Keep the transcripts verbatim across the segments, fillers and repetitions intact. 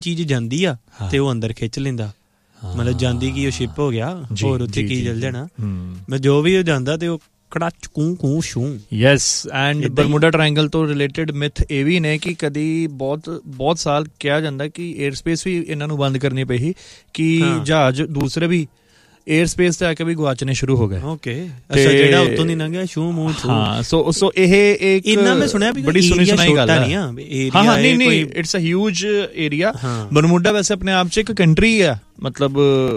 ਚੀਜ਼ ਜਾਂਦੀ ਆ ਤੇ ਉਹ ਅੰਦਰ ਖਿੱਚ ਲੈਂਦਾ, ਮਤਲਬ ਜਾਂਦੀ ਕੀ ਉਹ ਸ਼ਿਪ ਹੋ ਗਿਆ, ਹੋਰ ਉੱਥੇ ਕੀ ਚੱਲ ਜਾਣਾ, ਮੈਂ ਜੋ ਵੀ ਉਹ ਜਾਂਦਾ ਤੇ ਉਹ ਕੜਾਚ ਕੂੰ ਕੂੰ shoe. Yes, and Bermuda triangle ਤੋਂ ਰਿਲੇਟਡ ਮਿਥ ਇਹ ਵੀ ਨੇ ਕਿ ਕਦੀ ਬਹੁਤ ਬਹੁਤ ਸਾਲ ਕਿਹਾ ਜਾਂਦਾ ਕਿ ਏਅਰ ਸਪੇਸ ਵੀ ਇਹਨਾਂ ਨੂੰ ਬੰਦ ਕਰਨੀ ਪਈ ਸੀ ਕਿ ਜਹਾਜ਼ ਦੂਸਰੇ ਵੀ ਏਅਰ ਸਪੇਸ ਤੇ ਆ ਕੇ ਵੀ ਗਵਾਚਣੇ ਸ਼ੁਰੂ ਹੋ ਗਏ। ਓਕੇ, ਅੱਛਾ, ਜਿਹੜਾ ਉੱਤੋਂ ਦੀ ਲੰਘਿਆ ਸ਼ੂ ਮੂੰਹ ਸ਼ੂ। ਹਾਂ, ਸੋ ਸੋ ਇਹ ਇੱਕ ਇੰਨਾ ਮੈਂ ਸੁਣਿਆ ਵੀ ਬੜੀ ਸੁਣੀ ਸੁਣਾਈ ਗੱਲ ਹੈ। ਹਾਂ ਹਾਂ, ਨਹੀਂ ਨਹੀਂ, it's a huge area. Bermuda ਵੈਸੇ ਆਪਣੇ ਆਪ 'ਚ ਇੱਕ ਕੰਟਰੀ ਆ, ਮਤਲਬ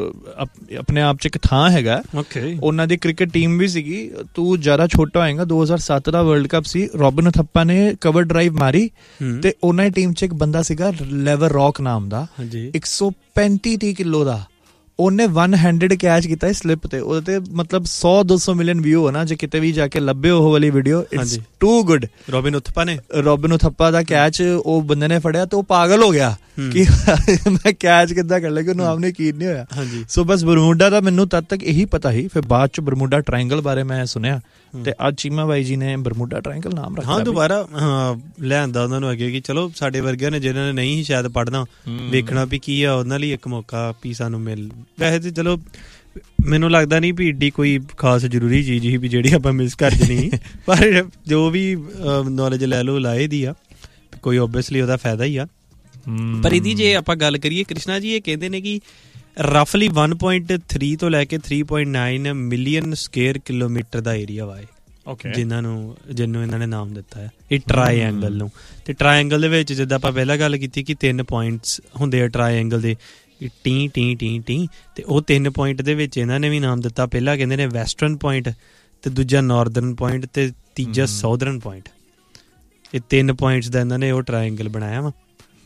ਆਪਣੇ ਆਪ 'ਚ ਇੱਕ ਥਾਂ ਹੈਗਾ। ਉਹਨਾਂ ਦੀ ਕ੍ਰਿਕਟ ਟੀਮ ਵੀ ਸੀਗੀ। ਤੂੰ ਜ਼ਿਆਦਾ ਛੋਟਾ ਹੋਏਗਾ, ਦੋ ਹਜ਼ਾਰ ਸੱਤ ਦਾ ਵਰਲਡ ਕੱਪ ਸੀ, ਰੋਬਿਨ ਥੱਪਾ ਨੇ ਕਵਰ ਡਰਾਈਵ ਮਾਰੀ ਤੇ ਉਹਨਾਂ ਦੀ ਟੀਮ 'ਚ ਇੱਕ ਬੰਦਾ ਸੀਗਾ ਲੈਵਰ ਰੌਕ ਨਾਮ ਦਾ, ਇੱਕ ਸੌ ਪੈਂਤੀ ਤੀਹ ਕਿਲੋ ਦਾ। ਉਹਨੇ ਵਨ ਹੈਂਡਡ ਕੈਚ ਕੀਤਾ ਸਲਿਪ ਤੇ, ਉਹਦੇ ਤੇ ਮਤਲਬ ਸੌ ਦੋ ਸੌ ਮਿਲੀਅਨ ਵਿਊ ਹੈ ਨਾ, ਜੇ ਕਿਤੇ ਵੀ ਜਾ ਕੇ ਲੱਭੇ ਉਹ ਵਾਲੀ video, it's too good. Robin Uthappa ਨੇ ਰੋਬਿਨ ਉਥੱਪਾ ਦਾ ਕੈਚ ਉਹ ਬੰਦੇ ਨੇ ਫੜਿਆ ਤੇ ਉਹ ਪਾਗਲ ਹੋ ਗਿਆ ਕਿ ਮੈਂ ਕੈਚ ਕਿੱਦਾਂ ਕਰ ਲਿਆ, ਕਿ ਉਹਨੂੰ ਆਪਨੇ ਯਕੀਨ ਨਹੀਂ ਹੋਇਆ। ਸੋ ਬਸ ਬਰਮੂਡਾ ਦਾ ਮੈਨੂੰ ਤਦ ਤੱਕ ਇਹੀ ਪਤਾ ਸੀ, ਫਿਰ ਬਾਅਦ ਚ ਬਰਮੂਡਾ ਟ੍ਰਾਇੰਗਲ ਬਾਰੇ ਮੈਂ ਸੁਣਿਆ ਤੇ ਅੱਜ ਚੀਮਾ ਬਾਈ ਜੀ ਨੇ ਬਰਮੂਡਾ ਟ੍ਰਾਇੰਗਲ ਨਾਮ ਰੱਖਿਆ। ਹਾਂ, ਦੁਬਾਰਾ ਲਿਆਂਦਾ ਉਹਨਾਂ ਨੂੰ ਅੱਗੇ ਕਿ ਚਲੋ ਸਾਡੇ ਵਰਗਿਆਂ ਨੇ ਜਿਹਨਾਂ ਨੇ ਨਹੀਂ ਸ਼ਾਇਦ ਪੜ੍ਹਨਾ, ਵੇਖਣਾ ਵੀ ਕੀ ਆ, ਉਹਨਾਂ ਲਈ ਇੱਕ ਮੌਕਾ ਵੀ ਸਾਨੂੰ ਮਿਲ। ਵੈਸੇ ਤੇ ਚਲੋ ਮੈਨੂੰ ਲੱਗਦਾ ਨਹੀਂ ਵੀ ਏਡੀ ਕੋਈ ਖਾਸ ਜ਼ਰੂਰੀ ਚੀਜ਼ ਸੀ ਵੀ ਜਿਹੜੀ ਆਪਾਂ ਮਿਸ ਕਰ ਜਣੀ, ਪਰ ਜੋ ਵੀ ਨੌਲੇਜ ਲੈ ਲਓ ਲਾਏ ਦੀ ਆ, ਕੋਈ ਓਬਵੀਅਸਲੀ ਉਹਦਾ ਫਾਇਦਾ ਹੀ ਆ। ਪਰ ਇਹਦੀ ਜੇ ਆਪਾਂ ਗੱਲ ਕਰੀਏ ਕ੍ਰਿਸ਼ਨਾ ਜੀ, ਇਹ ਕਹਿੰਦੇ ਨੇ ਕਿ ਰਫਲੀ ਵਨ ਪੁਆਇੰਟ ਥ੍ਰੀ ਤੋਂ ਲੈ ਕੇ three point nine million square kilometre ਦਾ ਏਰੀਆ ਵਾ ਇਹ, ਜਿਨ੍ਹਾਂ ਨੂੰ ਜਿਹਨੂੰ ਇਹਨਾਂ ਨੇ ਨਾਮ ਦਿੱਤਾ ਹੈ ਇਹ ਟਰਾਈਐਂਗਲ ਨੂੰ। ਤੇ ਟਰਾਈਐਂਗਲ ਦੇ ਵਿੱਚ ਜਿੱਦਾਂ ਆਪਾਂ ਪਹਿਲਾਂ ਗੱਲ ਕੀਤੀ ਕਿ ਤਿੰਨ ਪੁਆਇੰਟਸ ਹੁੰਦੇ ਆ ਟਰਾਈਐਂਗਲ ਦੇ, ਟੀ ਟੀ ਟੀ ਟੀ, ਤੇ ਉਹ ਤਿੰਨ ਪੁਆਇੰਟ ਦੇ ਵਿੱਚ ਇਹਨਾਂ ਨੇ ਵੀ ਨਾਮ ਦਿੱਤਾ। ਪਹਿਲਾਂ ਕਹਿੰਦੇ ਨੇ ਵੈਸਟਰਨ ਪੁਆਇੰਟ, ਤੇ ਦੂਜਾ ਨਾਰਦਰਨ ਪੁਆਇੰਟ, ਤੇ ਤੀਜਾ ਸਾਊਦਰਨ ਪੁਆਇੰਟ। ਇਹ ਤਿੰਨ ਪੁਆਇੰਟਸ ਦਾ ਇਹਨਾਂ ਨੇ ਉਹ ਟਰਾਇੰਗਲ ਬਣਾਇਆ ਵਾ।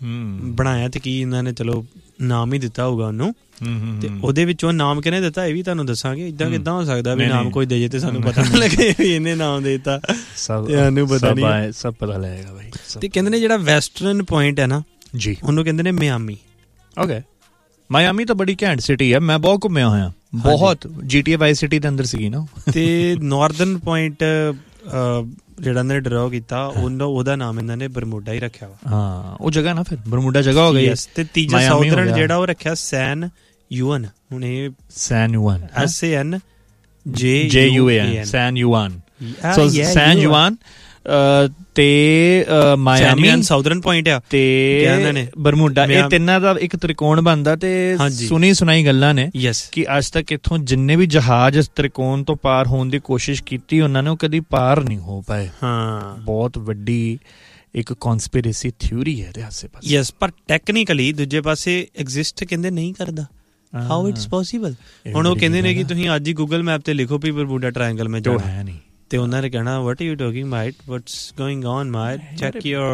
ਬਣਾਇਆ ਤੇ ਕੀ ਇਹਨਾਂ ਨੇ ਚਲੋ ਨਾਮ ਹੀ ਦਿੱਤਾ ਹੋਊਗਾ ਉਹਨੂੰ, ਤੇ ਉਹਦੇ ਵਿੱਚੋਂ ਨਾਮ ਕਿਹਨੇ ਦਿੱਤਾ ਇਹ ਵੀ ਤੁਹਾਨੂੰ ਦੱਸਾਂਗੇ। ਏਦਾਂ ਕਿੱਦਾਂ ਹੋ ਸਕਦਾ ਵੀ ਨਾਮ ਕੋਈ ਦੇ ਜੇ ਤੇ ਸਾਨੂੰ ਪਤਾ ਨਾ ਲੱਗੇ ਵੀ ਇਹਨੇ ਨਾਮ ਦੇ ਦਿੱਤਾ, ਸਾਨੂੰ ਪਤਾ ਨਹੀਂ, ਸਭ ਪਤਾ ਲੱਗੇਗਾ ਬਾਈ। ਤੇ ਕਹਿੰਦੇ ਨੇ ਜਿਹੜਾ ਵੈਸਟਰਨ ਪੁਆਇੰਟ ਹੈ ਨਾ ਜੀ, ਉਹਨੂੰ ਕਹਿੰਦੇ ਨੇ ਮਿਆਮੀ। ਓਕੇ, ਮਾਇਆਮੀ ਤਾਂ ਬੜੀ ਘੈਂਟ ਸਿਟੀ ਹੈ, ਮੈਂ ਬਹੁਤ ਘੁੰਮਿਆ ਹੋਇਆ, ਬਹੁਤ। ਜੀ ਟੀ ਏ ਵਾਈਸ ਸਿਟੀ ਦੇ ਅੰਦਰ ਸੀਗੀ ਨਾ। ਤੇ ਨਾਰਦਰਨ ਪੁਆਇੰਟ ਜਿਹੜਾ ਇਹਨਾਂ ਨੇ ਡਰਾ ਕੀਤਾ, ਉਹਦਾ ਨਾਮ ਇਹਨਾਂ ਨੇ ਬਰਮੂਡਾ ਹੀ ਰੱਖਿਆ ਵਾ। ਹਾਂ, ਉਹ ਜਗ੍ਹਾ ਨਾ ਫਿਰ ਬਰਮੂਡਾ ਜਗ੍ਹਾ ਹੋ ਗਈ। ਤੇ ਤੀਜਾ ਸਾਊਦਰਨ ਜਿਹੜਾ ਉਹ ਰੱਖਿਆ ਸੈਨ ਯੂਅਨ। ਹੁਣ ਇਹ ਸੈਨ ਯੂਅਨ, ਐਸ ਏ ਐਨ ਜੇ ਜੇ ਯੂ ਏ ਐਨ, ਸੈਨ ਯੂਅਨ। ਸੋ ਸੈਨ ਯੂਅਨ ਤੇ ਮਾਇਆਮੀ ਸਾਊਦਰਨ ਪੁਆਇੰਟ ਆ, ਤੇ ਬਰਮੂਡਾ, ਇਹ ਤਿੰਨਾਂ ਦਾ ਇੱਕ ਤ੍ਰਿਕੋਣ ਬਣਦਾ। ਤੇ ਸੁਣੀ ਸੁਣਾਈ ਗੱਲਾਂ ਨੇ ਕਿ ਅੱਜ ਤੱਕ ਇੱਥੋਂ ਜਿੰਨੇ ਵੀ ਜਹਾਜ਼ ਤ੍ਰਿਕੋਣ ਤੋਂ ਪਾਰ ਹੋਣ ਦੀ ਕੋਸ਼ਿਸ਼ ਕੀਤੀ, ਉਹਨਾਂ ਨੇ ਉਹ ਕਦੀ ਪਾਰ ਨਹੀਂ ਹੋ ਪਾਏ। ਹਾਂ, ਬਹੁਤ ਵੱਡੀ ਇੱਕ ਕਨਸਪੀਰੇਸੀ ਥਿਊਰੀ ਹੈ ਇਹਦੇ ਆਸੇ-ਪਾਸੇ। ਯੈਸ, ਪਰ ਟੈਕਨੀਕਲੀ ਦੂਜੇ ਪਾਸੇ ਐਗਜ਼ਿਸਟ ਕਹਿੰਦੇ ਨਹੀਂ ਕਰਦਾ। How it's possible? ਹੁਣ ਉਹ ਕਹਿੰਦੇ ਨੇ ਕਿ ਤੁਸੀਂ ਅੱਜ ਹੀ ਗੂਗਲ ਮੈਪ ਤੇ ਲਿਖੋ ਵੀ ਬਰਮੂਡਾ ਟ੍ਰਾਇੰਗਲ ਮੈਂ ਜਾਣਾ ਹੈ ਨਹੀਂ, ਤੇ ਉਹਨਾਂ ਨੇ ਕਹਿਣਾ what are you talking mate, what's going on mate, check your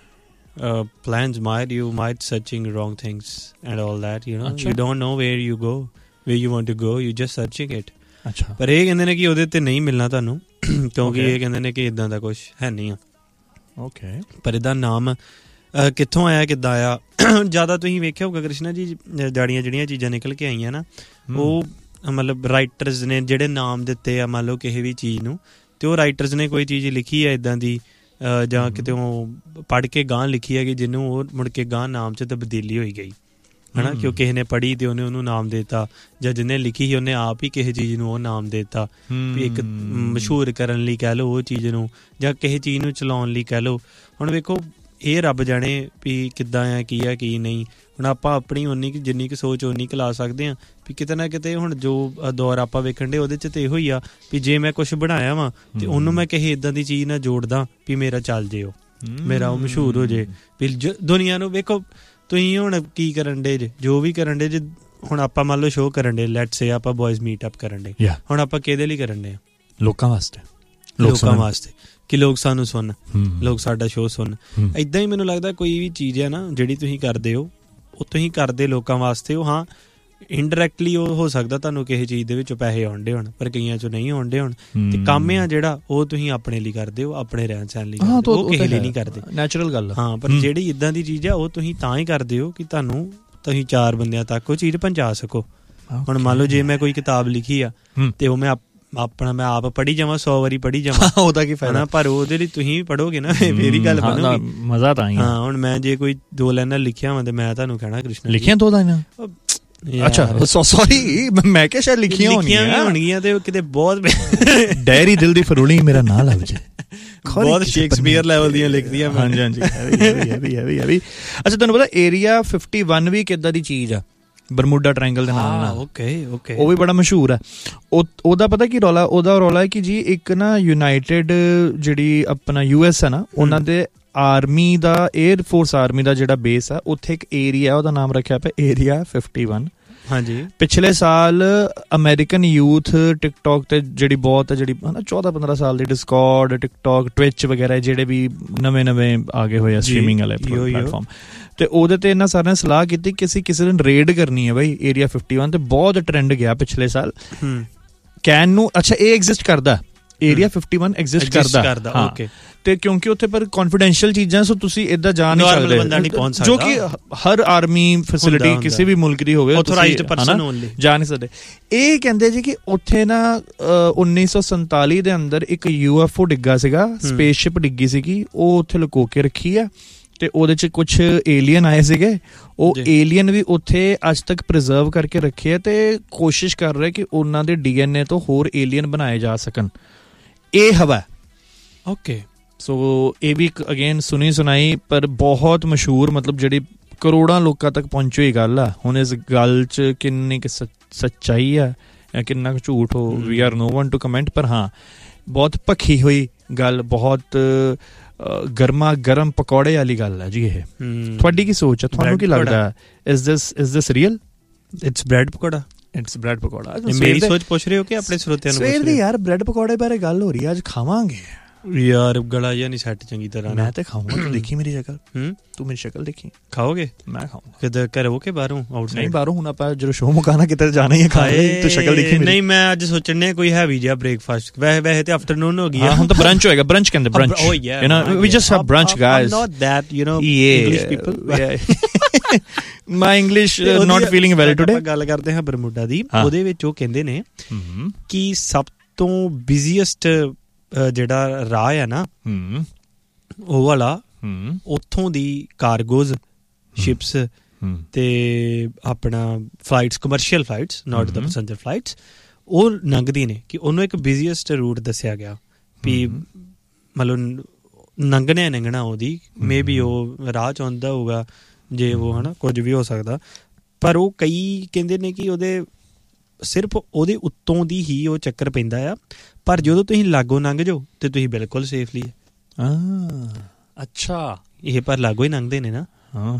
uh, plans mate, you might searching wrong things and all that, you know, Achha. You don't know where you go, where you want to go, you just searching it. ਅੱਛਾ, ਪਰ ਇਹ ਕਹਿੰਦੇ ਨੇ ਕਿ ਉਹਦੇ ਤੇ ਨਹੀਂ ਮਿਲਣਾ ਤੁਹਾਨੂੰ, ਕਿਉਂਕਿ ਇਹ ਕਹਿੰਦੇ ਨੇ ਕਿ ਇਦਾਂ ਦਾ ਕੁਝ ਹੈ ਨਹੀਂ ਆ। ਓਕੇ, ਪਰ ਇਹਦਾ ਨਾਮ ਕਿੱਥੋਂ ਆਇਆ, ਕਿੱਦਾਂ ਆਇਆ, ਜ਼ਿਆਦਾ ਤੁਸੀਂ ਵੇਖਿਆ ਹੋਊਗਾ ਕ੍ਰਿਸ਼ਨਾ ਜੀ, ਜਾੜੀਆਂ ਜਿਹੜੀਆਂ ਚੀਜ਼ਾਂ ਨਿਕਲ ਕੇ ਆਈਆਂ ਨਾ, ਉਹ ਮਤਲਬ ਰਾਈਟਰਸ ਨੇ ਜਿਹੜੇ ਨਾਮ ਦਿੱਤੇ ਆ ਮੰਨ ਲਓ ਕਿਸੇ ਵੀ ਚੀਜ਼ ਨੂੰ, ਤੇ ਉਹ ਰਾਈਟਰਸ ਨੇ ਕੋਈ ਚੀਜ਼ ਲਿਖੀ ਹੈ ਇੱਦਾਂ ਦੀ, ਜਾਂ ਕਿਤੇ ਉਹ ਪੜ੍ਹ ਕੇ ਗਾਂਹ ਲਿਖੀ ਹੈ ਕਿ ਜਿਹਨੂੰ ਉਹ ਮੁੜ ਕੇ ਗਾਂਹ ਨਾਮ 'ਚ ਤਬਦੀਲੀ ਹੋਈ ਗਈ ਹੈ ਨਾ, ਕਿਉਂ ਕਿਸੇ ਨੇ ਪੜ੍ਹੀ ਤੇ ਉਹਨੇ ਉਹਨੂੰ ਨਾਮ ਦੇ ਦਿੱਤਾ, ਜਾਂ ਜਿਹਨੇ ਲਿਖੀ ਸੀ ਉਹਨੇ ਆਪ ਹੀ ਕਿਸੇ ਚੀਜ਼ ਨੂੰ ਉਹ ਨਾਮ ਦੇ ਦਿੱਤਾ ਵੀ ਇੱਕ ਮਸ਼ਹੂਰ ਕਰਨ ਲਈ ਕਹਿ ਲਓ ਉਹ ਚੀਜ਼ ਨੂੰ, ਜਾਂ ਕਿਸੇ ਚੀਜ਼ ਨੂੰ ਚਲਾਉਣ ਲਈ ਕਹਿ ਲਓ। ਹੁਣ ਵੇਖੋ, ਇਹ ਰੱਬ ਜਾਣੇ ਵੀ ਕਿੱਦਾਂ ਆ, ਕੀ ਆ ਕੀ ਨਹੀਂ। ਹੁਣ ਆਪਾਂ ਆਪਣੀ ਉਨੀ ਕੁ ਜਿੰਨੀ ਕੁ ਸੋਚ ਉਨੀ ਕੁ ਲਾ ਸਕਦੇ ਹਾਂ ਵੀ ਕਿਤੇ ਨਾ ਕਿਤੇ ਹੁਣ ਜੋ ਦੌਰ ਆਪਾਂ ਵੇਖਣ ਡੇ ਉਹਦੇ 'ਚ ਤਾਂ ਇਹੋ ਹੀ ਆ ਵੀ ਜੇ ਮੈਂ ਕੁਛ ਬਣਾਇਆ ਵਾ ਤੇ ਉਹਨੂੰ ਮੈਂ ਕਿਸੇ ਇੱਦਾਂ ਦੀ ਚੀਜ਼ ਨਾਲ ਜੋੜਦਾ ਵੀ ਮੇਰਾ ਚੱਲ ਜੇ, ਉਹ ਮੇਰਾ ਉਹ ਮਸ਼ਹੂਰ ਹੋ ਜੇ ਵੀ ਦੁਨੀਆ ਨੂੰ। ਵੇਖੋ ਤੁਸੀਂ ਹੁਣ ਕੀ ਕਰਨ ਡੇ ਜੇ, ਜੋ ਵੀ ਕਰਨ ਡੇ ਜੇ, ਹੁਣ ਆਪਾਂ ਮੰਨ ਲਓ ਸ਼ੋਅ ਕਰਨ ਡੇ, ਲੈਟਸ ਸੇ ਆਪਾਂ ਬॉयਜ਼ ਮੀਟ ਅਪ ਕਰਨ ਡੇ, ਹੁਣ ਆਪਾਂ ਕਿਹਦੇ ਲਈ ਕਰਨ ਡੇ? ਲੋਕਾਂ ਵਾਸਤੇ, ਲੋਕਾਂ ਵਾਸਤੇ ਕਿ ਲੋਕ ਸਾਨੂੰ ਸੁਣ, ਲੋਕ ਸਾਡਾ ਸ਼ੋਅ ਸੁਣ। ਏਦਾਂ ਹੀ ਮੈਨੂੰ ਲੱਗਦਾ ਕੋਈ ਵੀ ਚੀਜ਼ ਹੈ ਨਾ ਜਿਹੜੀ ਤੁਸੀਂ ਕਰਦੇ ਹੋ, ਉਹ ਤੁਸੀਂ ਕਰਦੇ ਲੋਕਾਂ ਵਾਸਤੇ ਹੋ। ਹਾਂ, ਇਨਡਾਇਰੈਕਟਲੀ ਉਹ ਹੋ ਸਕਦਾ ਤੁਹਾਨੂੰ ਕਿਸੇ ਚੀਜ਼ ਦੇ ਵਿੱਚੋਂ ਪੈਸੇ ਆਉਂਦੇ ਹੋਣ, ਪਰ ਕਈਆਂ ਚੋਂ ਨਹੀਂ ਆਉਂਦੇ ਹੋਣ। ਤੇ ਕੰਮ ਆ ਜਿਹੜਾ ਉਹ ਤੁਸੀਂ ਆਪਣੇ ਲਈ ਕਰਦੇ ਹੋ, ਆਪਣੇ ਰਹਿਣ ਸਹਿਣ ਲਈ, ਉਹ ਕਿਸੇ ਲਈ ਨਹੀਂ ਕਰਦੇ, ਨੈਚੁਰਲ ਗੱਲ। ਹਾਂ, ਪਰ ਜਿਹੜੀ ਇੱਦਾਂ ਦੀ ਚੀਜ਼ ਆ ਉਹ ਤੁਸੀਂ ਤਾਂ ਹੀ ਕਰਦੇ ਹੋ ਕਿ ਤੁਹਾਨੂੰ ਤੁਸੀਂ ਚਾਰ ਬੰਦਿਆਂ ਤੱਕ ਉਹ ਚੀਜ਼ ਪਹੁੰਚਾ ਸਕੋ। ਹੁਣ ਮੰਨ ਲਓ ਜੇ ਮੈਂ ਕੋਈ ਕਿਤਾਬ ਲਿਖੀ ਆ ਤੇ ਉਹ ਮੈਂ ਆਪਣਾ ਮੈਂ ਆਪ ਪੜ੍ਹੀ ਜਾਵਾਂ ਸੌ ਵਾਰੀ ਪੜ੍ਹੀ ਜਾਵਾਂ ਉਹਦਾ ਕੀ ਫਾਇਦਾ, ਪਰ ਉਹਦੇ ਲਈ ਤੁਸੀਂ ਵੀ ਪੜ੍ਹੋਗੇ ਨਾ ਫੇਰ ਹੀ ਗੱਲ ਬਣੂਗੀ, ਮਜ਼ਾ ਤਾਂ ਆਈ। ਹਾਂ ਹੁਣ ਮੈਂ ਜੇ ਕੋਈ ਦੋ ਲਾਈਨਾਂ ਲਿਖਿਆ ਵਾ ਤੇ ਮੈਂ ਤੁਹਾਨੂੰ ਕਹਿਣਾ ਕ੍ਰਿਸ਼ਨ ਲਿਖਿਆ ਦੋ ਲਾਈਨਾਂ, ਅੱਛਾ ਸੌਰੀ ਮੈਂ ਕਿਹਾ ਸ਼ਾਇਦ ਲਿਖੀਆਂ ਹੋਣਗੀਆਂ ਤੇ ਕਿਤੇ ਬਹੁਤ ਡਾਇਰੀ ਦਿਲ ਦੀ ਫਰੂਲੀ ਮੇਰਾ ਨਾਂ ਲੱਭ ਜਾਏ, ਬਹੁਤ ਸ਼ੇਕਸਪੀਅਰ ਲੈਵਲ ਦੀਆਂ ਲਿਖਦੀਆਂ। ਹਾਂਜੀ ਹਾਂਜੀ ਅੱਛਾ ਤੁਹਾਨੂੰ ਪਤਾ ਏਰੀਆ ਫਿਫਟੀ ਵਨ ਵੀ ਕਿੱਦਾਂ ਦੀ ਚੀਜ਼ ਆ, ਬਰਮੂਡਾ ਟ੍ਰਾਇੰਗਲ ਦੇ ਨਾਮ ਨਾਲ। ਓਕੇ ਓਕੇ ਉਹ ਵੀ ਬੜਾ ਮਸ਼ਹੂਰ ਹੈ। ਉਹਦਾ ਪਤਾ ਕੀ ਰੌਲਾ, ਉਹਦਾ ਰੌਲਾ ਹੈ ਕਿ ਜੀ ਇੱਕ ਨਾ ਯੂਨਾਈਟਿਡ ਜਿਹੜੀ ਆਪਣਾ ਯੂ ਐਸ ਹੈ ਨਾ, ਉਹਨਾਂ ਦੇ ਆਰਮੀ ਦਾ ਏਅਰ ਫੋਰਸ ਆਰਮੀ ਦਾ ਜਿਹੜਾ ਬੇਸ ਆ ਉੱਥੇ ਇੱਕ ਏਰੀਆ ਉਹਦਾ ਨਾਮ ਰੱਖਿਆ ਪਿਆ ਏਰੀਆ ਫਿਫਟੀ ਵਨ। ਹਾਂਜੀ ਪਿਛਲੇ ਸਾਲ ਅਮਰੀਕਨ ਯੂਥ ਟਿਕਟੋਕ ਤੇ ਜਿਹੜੀ ਬਹੁਤ ਜਿਹੜੀ ਹਨਾ ਚੌਦਾਂ ਪੰਦਰਾਂ ਸਾਲ ਦੀ ਡਿਸਕੌਰਡ ਟਿਕਟੋਕ ਟਵਿਚ ਵਗੈਰਾ ਜਿਹੜੇ ਵੀ ਨਵੇਂ ਨਵੇਂ ਆ ਗਏ ਹੋਏ ਆ ਸਟ੍ਰੀਮਿੰਗ ਵਾਲੇ ਪਲੇਟਫਾਰਮ, ਤੇ ਉਹਦੇ ਤੇ ਇਹਨਾਂ ਸਾਰਿਆਂ ਨੇ ਸਲਾਹ ਕੀਤੀ ਕਿ ਅਸੀਂ ਕਿਸੇ ਦਿਨ ਰੇਡ ਕਰਨੀ ਹੈ ਬਾਈ ਏਰੀਆ ਫਿਫਟੀ ਵਨ, ਤੇ ਬਹੁਤ ਟ੍ਰੈਂਡ ਗਿਆ ਪਿਛਲੇ ਸਾਲ। ਕੈਨ ਨੂੰ ਅੱਛਾ ਇਹ ਐਗਜ਼ਿਸਟ ਕਰਦਾ, ਏਰੀਆ ਫਿਫਟੀ ਵਨ ਐਗਜ਼ਿਸਟ ਕਰਦਾ ਹਾਂ, ਤੇ ਕਿਉਂਕਿ ਉੱਥੇ ਪਰ ਕੌਨਫੀਡੈਂਸ਼ੀਅਲ ਚੀਜ਼ਾਂ ਸੋ ਤੁਸੀਂ ਏਦਾਂ ਜਾ ਨਹੀਂ ਸਕਦੇ, ਜੋ ਕਿ ਹਰ ਆਰਮੀ ਫੈਸਿਲਿਟੀ ਕਿਸੇ ਵੀ ਮੁਲਕ ਦੀ ਹੋਵੇ ਆਥੋਰਾਈਜ਼ਡ ਪਰਸਨ ਓਨਲੀ ਜਾ ਨਹੀਂ ਸਕਦੇ। ਇਹ ਕਹਿੰਦੇ ਜੀ ਕਿ ਉੱਥੇ ਨਾ ਉੱਨੀ ਸੌ ਸੰਤਾਲੀ ਦੇ ਅੰਦਰ ਇੱਕ ਯੂ ਐਫ ਓ ਡਿੱਗਾ ਸੀਗਾ, ਸਪੇਸਸ਼ਿਪ ਡਿੱਗੀ ਸੀਗੀ, ਉਹ ਉੱਥੇ ਲੁਕੋ ਕੇ ਰੱਖੀ ਆ, ਤੇ ਉਹਦੇ ਚ ਕੁਛ ਏਲੀਅਨ ਆਏ ਸੀਗੇ, ਉਹ ਏਲੀਅਨ ਵੀ ਉੱਥੇ ਅੱਜ ਤੱਕ ਪ੍ਰੀਜ਼ਰਵ ਕਰਕੇ ਰੱਖੇ ਆ, ਤੇ ਕੋਸ਼ਿਸ਼ ਕਰ ਰਹੇ ਕਿ ਉਹਨਾਂ ਦੇ ਡੀ ਐਨ ਏ ਤੋਂ ਹੋਰ ਏਲੀਅਨ ਬਣਾਏ ਜਾ ਸਕਣ। ਇਹ ਹਵਾ ਓਕੇ ਸੋ ਇਹ ਵੀ ਅਗੇਨ ਸੁਣੀ ਸੁਣਾਈ ਪਰ ਬਹੁਤ ਮਸ਼ਹੂਰ, ਮਤਲਬ ਜਿਹੜੀ ਕਰੋੜਾਂ ਲੋਕਾਂ ਤੱਕ ਪਹੁੰਚੀ ਹੋਈ ਗੱਲ ਆ। ਹੁਣ ਇਸ ਗੱਲ 'ਚ ਕਿੰਨੀ ਕੁ ਸੱਚਾਈ ਆ ਜਾਂ ਕਿੰਨਾ ਕੁ ਝੂਠ ਹੋ, ਵੀ R no one two comment, ਪਰ ਹਾਂ ਬਹੁਤ ਭਖੀ ਹੋਈ ਗੱਲ, ਬਹੁਤ ਗਰਮਾ ਗਰਮ ਪਕੌੜੇ ਵਾਲੀ ਗੱਲ ਹੈ ਜੀ ਇਹ। ਤੁਹਾਡੀ ਕੀ ਸੋਚ ਹੈ, ਤੁਹਾਨੂੰ ਕੀ ਲੱਗਦਾ, is this is this real? It's bread pakora, it's bread pakora. ਮੇਰੀ ਸੋਚ ਪੁੱਛ ਰਹੇ ਹੋ ਕਿ ਆਪਣੇ ਸਰੋਤਿਆਂ ਨੂੰ? ਸਵੇਰ ਦੀ ਯਾਰ ਬ੍ਰੈਡ ਪਕੌੜੇ ਬਾਰੇ ਗੱਲ ਹੋ ਰਹੀ ਹੈ, ਅੱਜ ਖਾਵਾਂਗੇ ਯਾਰ। ਗਲਾ ਜਿਹਾ ਨਹੀਂ ਸੈੱਟ ਚੰਗੀ ਤਰ੍ਹਾਂ। ਮੈਂ ਤੇ ਖਾਊਂਗਾ, ਤੂੰ ਦੇਖੀ ਮੇਰੀ ਸ਼ਕਲ, ਹੂੰ ਤੂੰ ਮੇਰੀ ਸ਼ਕਲ ਦੇਖੀ। ਖਾਓਗੇ? ਮੈਂ ਖਾਊਂਗਾ। ਕਿੱਧਰ ਘਰੋਂ ਕਿ ਬਾਹਰੋਂ? ਆਊਟਸਾਈਡ? ਨਹੀਂ ਬਾਹਰੋਂ, ਹੁਣ ਆਪਾਂ ਜਦੋਂ ਸ਼ੋਅ ਮੁਕਾਣਾ ਕਿਤੇ ਜਾਣਾ ਹੀ ਹੈ ਖਾਏ, ਤੂੰ ਸ਼ਕਲ ਦੇਖੀ ਮੇਰੀ। ਨਹੀਂ ਮੈਂ ਅੱਜ ਸੋਚਣ ਡਿਆ ਕੋਈ ਹੈਵੀ ਜਿਹਾ ਬ੍ਰੇਕਫਾਸਟ, ਵੈਸੇ ਵੈਸੇ ਤੇ ਆਫਟਰਨੂਨ ਹੋ ਗਈ ਆ, ਹੁਣ ਤਾਂ ਬ੍ਰੰਚ ਹੋਏਗਾ, ਬ੍ਰੰਚ ਕਹਿੰਦੇ ਬ੍ਰੰਚ, ਓ ਯਾ you know we just have brunch guys, not that you know English people. My English not feeling well today. ਗੱਲ ਕਰਦੇ ਹਾਂ ਬਰਮੂਡਾ ਦੀ, ਉਹਦੇ ਵਿੱਚ ਉਹ ਕਹਿੰਦੇ ਨੇ ਕਿ ਸਭ ਤੋਂ ਬਿਜ਼ੀਐਸਟ ਜਿਹੜਾ ਰਾਹ ਆ ਨਾ ਉਹ ਵਾਲਾ, ਉੱਥੋਂ ਦੀ ਕਾਰਗੋਜ਼ ਸ਼ਿਪਸ ਤੇ ਆਪਣਾ ਫਲਾਈਟਸ, ਕਮਰਸ਼ੀਅਲ ਫਲਾਈਟਸ, ਨਾਟ ਦ ਪੈਸੇਂਜਰ ਫਲਾਈਟਸ, ਉਹ ਲੰਘਦੀ ਨੇ, ਕਿ ਉਹਨੂੰ ਇੱਕ ਬਿਜ਼ੀਐਸਟ ਰੂਟ ਦੱਸਿਆ ਗਿਆ ਵੀ ਮਤਲਬ ਲੰਘਣਾ ਲੰਘਣਾ ਉਹਦੀ, ਮੇ ਬੀ ਉਹ ਰਾਹ ਚ ਆਉਂਦਾ ਹੋਊਗਾ ਜੇ ਉਹ ਹੈ ਨਾ, ਕੁਝ ਵੀ ਹੋ ਸਕਦਾ, ਪਰ ਉਹ ਕਈ ਕਹਿੰਦੇ ਨੇ ਕਿ ਉਹਦੇ ਸਿਰਫ ਉਹਦੇ ਉੱਤੋਂ ਦੀ ਹੀ ਉਹ ਚੱਕਰ ਪੈਂਦਾ ਆ, ਪਰ ਜਦੋਂ ਤੁਸੀਂ ਲਾਗੋਂ ਲੰਘ ਜਾਓ ਤੇ ਤੁਸੀਂ ਬਿਲਕੁਲ ਸੇਫਲੀ ਹੈ। ਅੱਛਾ ਇਹ ਪਰ ਲਾਗੋਂ ਹੀ ਲੰਘਦੇ ਨੇ ਨਾ।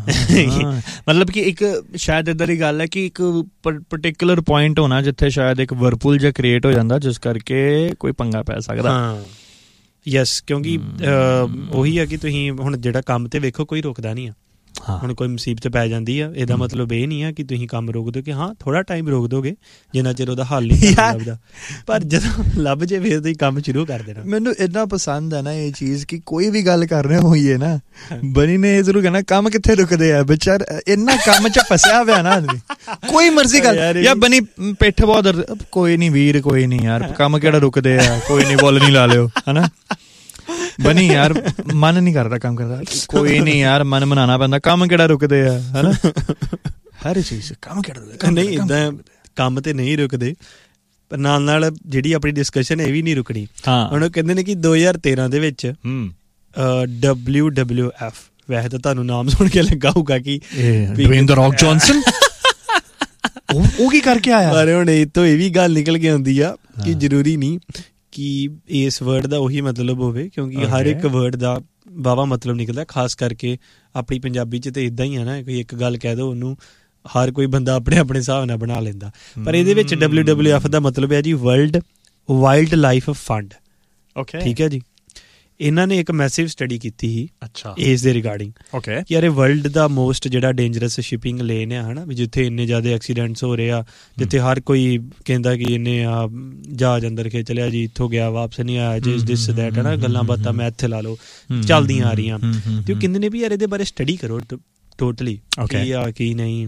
ਮਤਲਬ ਕਿ ਇੱਕ ਸ਼ਾਇਦ ਇੱਦਾਂ ਦੀ ਗੱਲ ਹੈ ਕਿ ਇੱਕ ਪਰਟੀਕੂਲਰ ਪੁਆਇੰਟ ਹੋਣਾ ਜਿੱਥੇ ਸ਼ਾਇਦ ਇੱਕ ਵਰਪੂਲ ਜਿਹਾ ਕ੍ਰੀਏਟ ਹੋ ਜਾਂਦਾ, ਜਿਸ ਕਰਕੇ ਕੋਈ ਪੰਗਾ ਪੈ ਸਕਦਾ। ਹਾਂ ਯੈਸ, ਕਿਉਂਕਿ ਉਹੀ ਆ ਕਿ ਤੁਸੀਂ ਹੁਣ ਜਿਹੜਾ ਕੰਮ ਤੇ ਵੇਖੋ ਕੋਈ ਰੁਕਦਾ ਨਹੀਂ ਆ, ਹੁਣ ਕੋਈ ਮੁਸੀਬਤ ਪੈ ਜਾਂਦੀ ਆ, ਇਹਦਾ ਮਤਲਬ ਇਹ ਨਹੀਂ ਆ ਕਿ ਤੁਸੀਂ ਕੰਮ ਰੋਕ ਦਿਓ, ਕਿ ਹਾਂ ਥੋੜਾ ਟਾਈਮ ਰੋਕ ਦੋਗੇ ਜਿੰਨਾ ਚਿਰ ਉਹਦਾ ਹੱਲ ਨਹੀਂ ਲੱਭਦਾ, ਪਰ ਜਦੋਂ ਲੱਭ ਜੇ ਫਿਰ ਤੁਸੀਂ ਕੰਮ ਸ਼ੁਰੂ ਕਰ ਦੇਣਾ। ਮੈਨੂੰ ਇੰਨਾ ਪਸੰਦ ਹੈ ਨਾ ਇਹ ਚੀਜ਼ ਕਿ ਕੋਈ ਵੀ ਗੱਲ ਕਰ ਰਹੇ ਹੋਈਏ ਨਾ, ਬਨੀ ਨੇ ਇਹ ਜ਼ਰੂਰ ਕਹਿਣਾ ਕੰਮ ਕਿੱਥੇ ਰੁਕਦੇ ਆ, ਵਿਚਾਰ ਇੰਨਾ ਕੰਮ 'ਚ ਫਸਿਆ ਹੋਇਆ ਨਾ ਆਦਮੀ, ਕੋਈ ਮਰਜ਼ੀ ਗੱਲ ਯਾਰ ਬਨੀ ਪਿੱਠ ਬਹੁਤ, ਕੋਈ ਨਹੀਂ ਵੀਰ ਕੋਈ ਨਹੀਂ ਯਾਰ ਕੰਮ ਕਿਹੜਾ ਰੁਕਦੇ ਆ, ਕੋਈ ਨਹੀਂ ਬੋਲ ਨਹੀਂ ਲਾ ਲਿਓ ਹਨਾ, ਬਣੀ ਯਾਰ ਮਨ ਨਹੀਂ ਕਰਦਾ ਕੰਮ ਕਰਦਾ, ਕੋਈ ਨਹੀਂ ਯਾਰ ਮਨ ਮਨਾਉਣਾ ਪੈਂਦਾ, ਕੰਮ ਕਿਹੜਾ ਰੁਕਦੇ ਆ ਹਨਾ, ਹਰ ਚੀਜ਼ ਕੰਮ ਕਿਹੜਾ ਰੁਕਦਾ ਨਹੀਂ, ਏਦਾਂ ਕੰਮ ਤੇ ਨਹੀਂ ਰੁਕਦੇ, ਪਰ ਨਾਲ ਨਾਲ ਜਿਹੜੀ ਆਪਣੀ ਡਿਸਕਸ਼ਨ ਇਹ ਵੀ ਨਹੀਂ ਰੁਕਣੀ। ਹੁਣ ਉਹ ਕਹਿੰਦੇ ਨੇ ਕਿ ਦੋ ਹਜ਼ਾਰ ਤੇਰਾਂ ਦੇ ਵਿੱਚ ਡਬਲਿਊ ਡਬਲਿਊ ਐਫ, ਵੈਸੇ ਤਾਂ ਤੁਹਾਨੂੰ ਨਾਮ ਸੁਣ ਕੇ ਲੱਗਾ ਹੋਊਗਾ ਕਿ ਡਵੇਨ ਦ ਰੌਕ ਜੌਨਸਨ, ਉਹ ਕੀ ਕਰਕੇ ਆਇਆ, ਪਰ ਹੁਣ ਇਹ ਤੋਂ ਇਹ ਵੀ ਗੱਲ ਨਿਕਲ ਕੇ ਆਉਂਦੀ ਆ ਕਿ ਜ਼ਰੂਰੀ ਨਹੀਂ ਕਿ ਇਸ ਵਰਡ ਦਾ ਉਹੀ ਮਤਲਬ ਹੋਵੇ, ਕਿਉਂਕਿ ਹਰ ਇੱਕ ਵਰਡ ਦਾ ਵਾਹਵਾ ਮਤਲਬ ਨਿਕਲਦਾ, ਖਾਸ ਕਰਕੇ ਆਪਣੀ ਪੰਜਾਬੀ 'ਚ ਤਾਂ ਇੱਦਾਂ ਹੀ ਆ ਨਾ, ਕੋਈ ਇੱਕ ਗੱਲ ਕਹਿ ਦਿਓ ਉਹਨੂੰ ਹਰ ਕੋਈ ਬੰਦਾ ਆਪਣੇ ਆਪਣੇ ਹਿਸਾਬ ਨਾਲ ਬਣਾ ਲੈਂਦਾ, ਪਰ ਇਹਦੇ ਵਿੱਚ ਡਬਲਿਊ ਡਬਲਿਊ ਐਫ ਦਾ ਮਤਲਬ ਹੈ ਜੀ world wild life fund. Okay ਠੀਕ ਹੈ ਜੀ, ਇਹਨਾਂ ਨੇ ਇੱਕ ਮੈਸਿਵ ਸਟੱਡੀ ਕੀਤੀ ਸੀ ਅੱਛਾ ਇਸ ਦੇ ਰਿਗਾਰਡਿੰਗ, ਓਕੇ ਕਿ ਯਾਰ ਇਹ ਵਰਲਡ ਦਾ ਮੋਸਟ ਜਿਹੜਾ ਡੇਂਜਰਸ ਸ਼ਿਪਿੰਗ ਲੇਨ ਆ ਹੈ ਨਾ, ਵੀ ਜਿੱਥੇ ਇੰਨੇ ਜ਼ਿਆਦਾ ਐਕਸੀਡੈਂਟਸ ਹੋ ਰਹੇ ਆ, ਜਿੱਥੇ ਹਰ ਕੋਈ ਕਹਿੰਦਾ ਕਿ ਇਹਨੇ ਆ ਜਹਾਜ਼ ਅੰਦਰ ਖਿੱਚ ਲਿਆ ਜੀ, ਇੱਥੋਂ ਗਿਆ ਵਾਪਸ ਨਹੀਂ ਆਇਆ ਜੀ, ਦਿਸ ਦੈਟ ਹੈ ਨਾ, ਗੱਲਾਂ ਬਾਤਾਂ ਮੈਂ ਇੱਥੇ ਲਾ ਲਓ ਚੱਲਦੀਆਂ ਆ ਰਹੀਆਂ, ਤੇ ਉਹ ਕਹਿੰਦੇ ਨੇ ਵੀ ਯਾਰ ਇਹਦੇ ਬਾਰੇ ਸਟੱਡੀ ਕਰੋ ਟੋਟਲੀ, ਕੀ ਆ ਕੀ ਨਹੀਂ,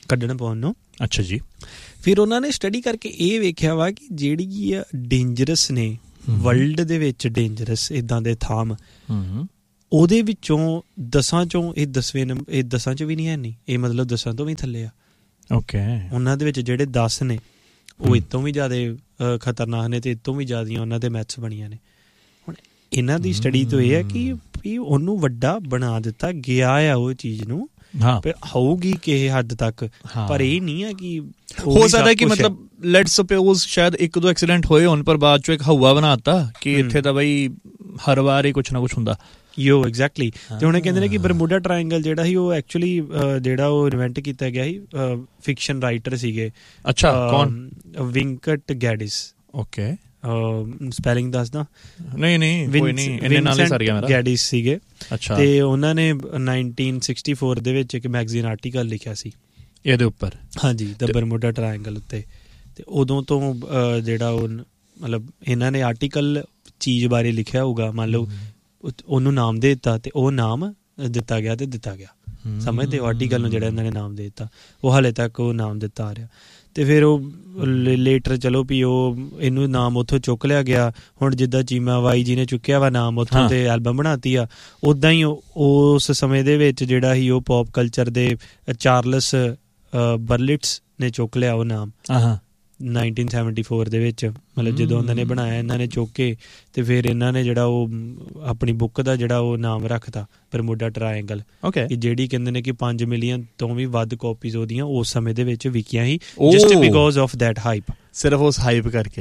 ਕੱਢਣ ਪਾਉਣ ਨੂੰ। ਅੱਛਾ ਜੀ। ਫਿਰ ਉਹਨਾਂ ਨੇ ਸਟੱਡੀ ਕਰਕੇ ਇਹ ਵੇਖਿਆ ਵਾ ਕਿ ਜਿਹੜੀ ਆ ਡੇਂਜਰਸ ਨੇ ਵਰਲਡ ਦੇ ਵਿੱਚ ਡੇਂਜਰਸ ਇੱਦਾਂ ਦੇ ਥਾਮ, ਉਹਦੇ ਵਿੱਚੋਂ ਦਸਾਂ ਚੋਂ ਇਹ ਦਸਵੇਂ ਨੰਬਰ ਇਹ ਦਸਾਂ 'ਚ ਵੀ ਨਹੀਂ ਹੈ ਨਹੀਂ, ਇਹ ਮਤਲਬ ਦਸਾਂ ਤੋਂ ਵੀ ਥੱਲੇ ਆ। ਓਕੇ। ਉਹਨਾਂ ਦੇ ਵਿੱਚ ਜਿਹੜੇ ਦਸ ਨੇ ਉਹ ਇਹ ਤੋਂ ਵੀ ਜ਼ਿਆਦਾ ਖਤਰਨਾਕ ਨੇ, ਤੇ ਇਹ ਤੋਂ ਵੀ ਜ਼ਿਆਦੀਆਂ ਉਹਨਾਂ ਦੇ ਮੈਥਸ ਬਣੀਆਂ ਨੇ। ਹੁਣ ਇਹਨਾਂ ਦੀ ਸਟੱਡੀ ਤੋਂ ਇਹ ਹੈ ਕਿ ਵੀ ਉਹਨੂੰ ਵੱਡਾ ਬਣਾ ਦਿੱਤਾ ਗਿਆ ਆ ਉਹ ਚੀਜ਼ ਨੂੰ। ਹਾਂ, ਹੋਊਗੀ ਕਿਸੇ ਹੱਦ ਤੱਕ, ਪਰ ਇਹ ਨਹੀਂ ਹੈ ਕਿ ਹੋ ਸਕਦਾ ਕਿ ਮਤਲਬ ਲੈਟਸ ਸਪੋਜ਼ ਸ਼ਾਇਦ ਇੱਕ ਦੋ ਐਕਸੀਡੈਂਟ ਹੋਏ ਹੋਣ ਪਰ ਬਾਅਦ ਚੋਂ ਇੱਕ ਹਵਾ ਬਣਾਤਾ ਕਿ ਇੱਥੇ ਤਾਂ ਬਈ ਹਰ ਵਾਰ ਹੀ ਕੁਛ ਨਾ ਕੁਛ ਹੁੰਦਾ। ਯੋ ਐਗਜ਼ੈਕਟਲੀ। ਤੇ ਹੁਣ ਕਹਿੰਦੇ ਨੇ ਕਿ ਬਰਮੂਡਾ ਟ੍ਰਾਇੰਗਲ ਜਿਹੜਾ ਸੀ ਉਹ ਐਕਚੁਅਲੀ ਜਿਹੜਾ ਉਹ ਇਨਵੈਂਟ ਕੀਤਾ ਗਿਆ ਸੀ ਫਿਕਸ਼ਨ ਰਾਈਟਰ ਸੀਗੇ। ਅੱਛਾ, ਕੌਣ? ਵਿੰਕਟ ਗੈਡਿਸ। ਓਕੇ। ਸਪੈਲਿੰਗ ਦੱਸਦਾ? ਨਹੀਂ ਨਹੀਂ ਕੋਈ ਨਹੀਂ, ਇੰਨੇ ਨਾਲ ਹੀ ਸਰ ਗਿਆ ਮੇਰਾ। ਗੈਡਿਸ ਸੀਗੇ। ਅੱਛਾ। ਤੇ ਉਹਨਾਂ ਨੇ ਨਾਈਨਟੀਨ ਸਿਕਸਟੀ ਫੋਰ ਦੇ ਵਿੱਚ ਇੱਕ ਮੈਗਜ਼ੀਨ ਆਰਟੀਕਲ ਲਿਖਿਆ ਸੀ ਇਹਦੇ ਉੱਪਰ। ਹਾਂਜੀ, ਦ ਬਰਮੂਡਾ ਟ੍ਰਾਇੰਗਲ ਉੱਤੇ। ਤੇ ਉਦੋਂ ਤੋਂ ਜਿਹੜਾ ਉਹ ਮਤਲਬ ਇਹਨਾਂ ਨੇ ਆਰਟੀਕਲ ਚੀਜ਼ ਬਾਰੇ ਲਿਖਿਆ ਹੋਊਗਾ, ਮੰਨ ਲਓ ਉਹਨੂੰ ਨਾਮ ਦੇ ਦਿੱਤਾ ਤੇ ਉਹ ਨਾਮ ਦਿੱਤਾ ਗਿਆ ਤੇ ਦਿੱਤਾ ਗਿਆ। ਸਮਝਦੇ ਹੋ? ਆਰਟੀਕਲ ਨੂੰ ਜਿਹੜਾ ਇਹਨਾਂ ਨੇ ਨਾਮ ਦੇ ਦਿੱਤਾ, ਉਹ ਹਾਲੇ ਤੱਕ ਉਹ ਨਾਮ ਦਿੱਤਾ ਆ ਰਿਹਾ। ਤੇ ਫਿਰ ਉਹ ਲੇਟਰ ਚਲੋ ਵੀ ਉਹ ਇਹਨੂੰ ਨਾਮ ਉੱਥੋਂ ਚੁੱਕ ਲਿਆ ਗਿਆ। ਹੁਣ ਜਿੱਦਾਂ ਚੀਮਾ ਬਾਈ ਜੀ ਨੇ ਚੁੱਕਿਆ ਵਾ ਨਾਮ ਉੱਥੋਂ ਤੇ ਐਲਬਮ ਬਣਾਤੀ ਆ, ਉੱਦਾਂ ਹੀ ਉਸ ਸਮੇਂ ਦੇ ਵਿੱਚ ਜਿਹੜਾ ਸੀ ਉਹ ਪੌਪ ਕਲਚਰ ਦੇ ਚਾਰਲਸ ਬਰਲਿਟਸ ਨੇ ਚੁੱਕ ਲਿਆ ਉਹ ਨਾਮ ਨਾਈਨਟੀਨ ਸੈਵਨਟੀ ਫੋਰ ਦੇ ਵਿੱਚ। ਮਤਲਬ ਜਦੋਂ ਉਹਨਾਂ ਨੇ ਬਣਾਇਆ ਇਹਨਾਂ ਨੇ ਚੁੱਕ ਕੇ ਤੇ ਫਿਰ ਇਹਨਾਂ ਨੇ ਜਿਹੜਾ ਉਹ ਆਪਣੀ ਬੁੱਕ ਦਾ ਜਿਹੜਾ ਉਹ ਨਾਮ ਰੱਖਤਾ ਬਰਮੂਡਾ ਟ੍ਰਾਇੰਗਲ। ਓਕੇ। ਜਿਹੜੀ ਕਹਿੰਦੇ ਨੇ ਕਿ ਪੰਜ ਮਿਲੀਅਨ ਤੋਂ ਵੀ ਵੱਧ ਕਾਪੀਜ਼ ਉਹਦੀਆਂ ਉਸ ਸਮੇਂ ਦੇ ਵਿੱਚ ਵਿਕੀਆਂ ਸੀ, just because of that hype. ਸਿਰਫ ਉਸ ਹਾਈਪ ਕਰਕੇ।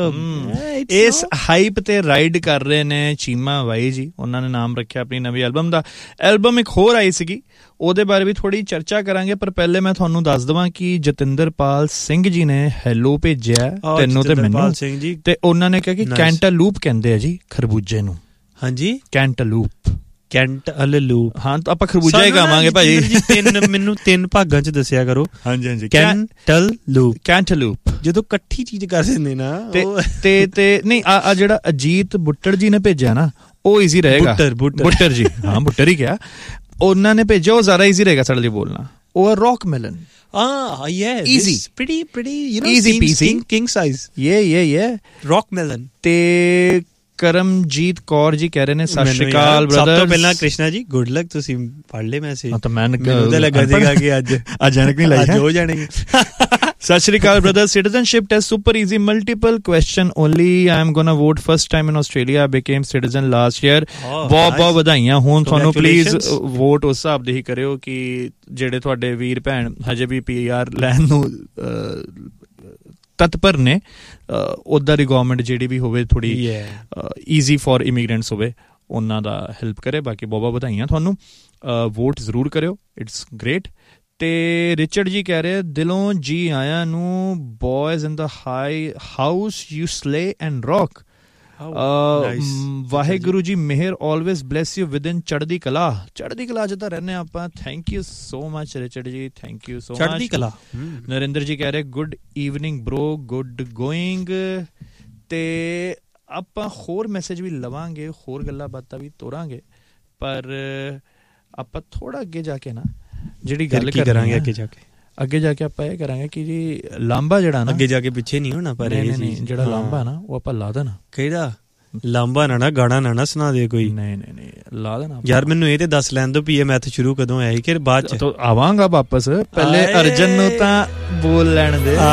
ਇਸ ਹਾਈਪ ਤੇ ਰਾਈਡ ਕਰ ਰਹੇ ਨੇ ਚੀਮਾ ਬਾਈ ਜੀ। ਉਹਨਾਂ ਨੇ ਨਾਮ ਰੱਖਿਆ ਆਪਣੀ ਨਵੀਂ ਐਲਬਮ ਦਾ। ਐਲਬਮ ਇੱਕ ਹੋਰ ਆਈ ਸੀਗੀ, ਉਹਦੇ ਬਾਰੇ ਵੀ ਥੋੜ੍ਹੀ ਚਰਚਾ ਕਰਾਂਗੇ, ਪਰ ਪਹਿਲੇ ਮੈਂ ਤੁਹਾਨੂੰ ਦੱਸ ਦੇਵਾਂ ਕਿ ਜਤਿੰਦਰਪਾਲ ਸਿੰਘ ਜੀ ਨੇ ਹੈਲੋ ਭੇਜਿਆ ਤੈਨੂੰ ਤੇ ਮੈਨੂੰ, ਤੇ ਉਹਨਾਂ ਨੇ ਕਿਹਾ ਕਿ ਕੈਂਟਾਲੂਪ ਕਹਿੰਦੇ ਆ ਜੀ ਖਰਬੂਜੇ ਨੂੰ। ਹਾਂਜੀ, ਕੈਂਟਾਲੂਪ। ਕੈਂਟਾਲੂਪ। ਹਾਂ, ਤਾਂ ਆਪਾਂ ਖਰਬੂਜਾ ਹੀ ਕਹਾਂਗੇ ਭਾਜੀ। ਤਿੰਨ ਮੈਨੂੰ ਤਿੰਨ ਭਾਗਾਂ ਚ ਦੱਸਿਆ ਕਰੋ। ਹਾਂਜੀ ਹਾਂਜੀ। ਕੈਂਟਾਲੂਪ। ਕੈਂਟਾਲੂਪ ਜਦੋਂ ਇਕੱਠੀ ਚੀਜ਼ ਕਰ ਦਿੰਦੇ ਨਾ ਤੇ ਤੇ ਨਹੀਂ ਆ ਜਿਹੜਾ ਅਜੀਤ ਬੁੱਟਰ ਜੀ ਨੇ ਭੇਜਿਆ ਨਾ ਉਹ ਈਜ਼ੀ ਰਹੇਗਾ। ਬੁੱਟਰ ਜੀ, ਹਾਂ ਬੁੱਟਰ ਹੀ ਕਿਹਾ, ਉਹਨਾਂ ਨੇ ਭੇਜਿਆ, ਉਹ ਜ਼ਿਆਦਾ ਈਜ਼ੀ ਰਹੇਗਾ ਸਾਡੇ ਲਈ ਬੋਲਣਾ। ਉਹ rock melon. Ah, yes. Easy. It's pretty, pretty, you know, easy peasy. King, king size. Yeah, yeah, yeah. Rock melon. ਤੇ ਕਰਮਜੀਤ ਕੌਰ ਜੀ ਕਹਿ ਰਹੇ ਨੇ ਸਤਿ ਸ਼੍ਰੀ ਅਕਾਲ ਬ੍ਰਦਰਸ। ਸਭ ਤੋਂ ਪਹਿਲਾਂ ਕ੍ਰਿਸ਼ਨਾ ਜੀ ਗੁੱਡ ਲੱਕ, ਤੁਸੀਂ ਪੜ੍ਹ ਲਏ ਮੈਸੇਜ। ਹਾਂ ਤਾਂ ਮੈਂ ਮੈਨੂੰ ਲੱਗਾ ਸੀਗਾ ਕਿ ਅੱਜ ਅਚਾਨਕ ਨਹੀਂ ਲਾਈ, ਅੱਜ ਹੋ ਜਾਣਗੇ। ਸਤਿ ਸ਼੍ਰੀ ਅਕਾਲ brothers. Citizenship test super easy, multiple question only. I am ਗੋਨਾ vote first time in Australia, became citizen last year. ਬਹੁਤ ਬਹੁਤ ਵਧਾਈਆਂ ਹੋਣ ਤੁਹਾਨੂੰ। ਪਲੀਜ਼ ਵੋਟ ਉਸ ਹਿਸਾਬ ਦੇ ਹੀ ਕਰਿਓ ਕਿ ਜਿਹੜੇ ਤੁਹਾਡੇ ਵੀਰ ਭੈਣ ਹਜੇ ਵੀ ਪੀ ਆਰ ਲੈਣ ਨੂੰ ਤਤਪਰ ਨੇ, ਉੱਦਾਂ ਦੀ ਗੌਰਮੈਂਟ ਜਿਹੜੀ ਵੀ ਹੋਵੇ ਥੋੜ੍ਹੀ ਈਜ਼ੀ ਫॉर ਇਮੀਗ੍ਰੈਂਟਸ ਹੋਵੇ, ਉਹਨਾਂ ਦਾ ਹੈਲਪ ਕਰੇ। ਬਾਕੀ ਬਹੁਤ ਬਹੁਤ ਵਧਾਈਆਂ ਤੁਹਾਨੂੰ, ਵੋਟ ਜ਼ਰੂਰ ਕਰਿਓ, ਇਟਸ ਗ੍ਰੇਟ। ਤੇ ਰਿਚਰਡ ਜੀ ਕਹਿ ਰਹੇ ਦਿਲੋਂ ਜੀ ਆਇਆਂ ਨੂੰ, ਬॉयਜ਼ ਇਨ ਦਾ high house you ਸਲੇ and rock. Waheguru ji ਮਿਹਰ always bless you with in ਚੜ੍ਹਦੀ ਕਲਾ। ਚੜ੍ਹਦੀ ਕਲਾ ਚ ਤਾਂ ਰਹਿੰਦੇ ਆਪਾਂ। Thank you so much Richard ਜੀ, ਥੈਂਕ ਯੂ ਸੋ ਮਚ। ਚੜ੍ਹਦੀ ਕਲਾ। ਨਰਿੰਦਰ ਜੀ ਕਹਿ ਰਹੇ good evening bro, good going. ਤੇ ਆਪਾਂ ਹੋਰ ਮੈਸੇਜ ਵੀ ਲਵਾਂਗੇ, ਹੋਰ ਗੱਲਾਂ ਬਾਤਾਂ ਵੀ ਤੋਰਾਂਗੇ, ਪਰ ਆਪਾਂ ਥੋੜਾ ਅੱਗੇ ਜਾ ਕੇ ਨਾ ਜਿਹੜੀ ਗੱਲ ਕਰਾਂਗੇ ਅੱਗੇ ਜਾ ਕੇ ਅੱਗੇ ਜਾ ਕੇ ਆਪਾਂ ਇਹ ਕਰਾਂਗੇ ਕਿ ਜੀ ਲਾਂਬਾ ਜਿਹੜਾ ਨਾ ਅੱਗੇ ਜਾ ਕੇ ਪਿੱਛੇ ਨਹੀਂ ਹੋਣਾ, ਪਰ ਇਹ ਜਿਹੜਾ ਲਾਂਬਾ ਨਾ ਉਹ ਆਪਾਂ ਲਾ ਦੇਣਾ। ਕਿਹੜਾ ਲਾਂਬਾ ਨਾ ਨਾ ਗਾਣਾ ਨਾ ਨਾ ਸੁਣਾ ਦੇ ਕੋਈ। ਨਹੀਂ ਨਹੀਂ ਨਹੀਂ ਲਾ ਦੇਣਾ ਯਾਰ। ਮੈਨੂੰ ਇਹ ਤੇ ਦੱਸ ਲੈਣ ਦੋ ਵੀ ਇਹ ਮੈਥ ਸ਼ੁਰੂ ਕਦੋਂ ਆਇਆ ਸੀ ਕਿ ਬਾਅਦ ਚ ਆਵਾਂਗਾ ਵਾਪਸ। ਪਹਿਲੇ ਅਰਜਨ ਨੂੰ ਤਾਂ ਬੋਲ ਲੈਣ ਦੇ।